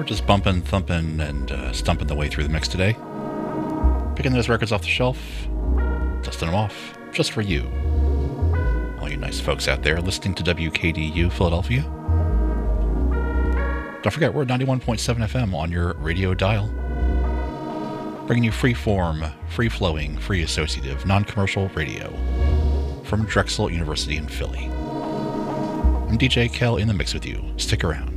we're just bumping, thumping, and stumping the way through the mix today. Picking those records off the shelf, dusting them off, just for you. All you nice folks out there listening to WKDU Philadelphia. Don't forget, we're at 91.7 FM on your radio dial. Bringing you free-form, free-flowing, free-associative, non-commercial radio from Drexel University in Philly. I'm DJ Kel in the mix with you. Stick around.